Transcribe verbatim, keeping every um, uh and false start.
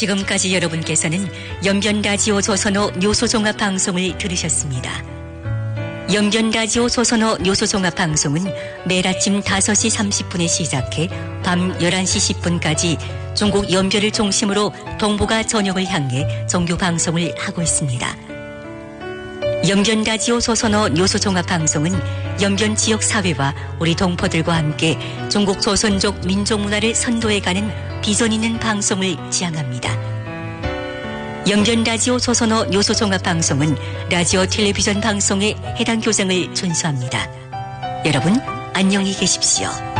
지금까지 여러분께서는 영변라디오 조선어 뉴스종합 방송을 들으셨습니다. 영변라디오 조선어 뉴스종합 방송은 매일 아침 다섯 시 삼십 분에 시작해 밤 열한 시 십 분까지 중국 연변을 중심으로 동북아 전역을 향해 정규 방송을 하고 있습니다. 영변라디오 조선어 뉴스종합 방송은 연변 지역 사회와 우리 동포들과 함께 중국 조선족 민족문화를 선도해가는 비전 있는 방송을 지향합니다. 영변라디오 조선어 뉴스종합 방송은 라디오 텔레비전 방송의 해당 규정을 준수합니다. 여러분 안녕히 계십시오.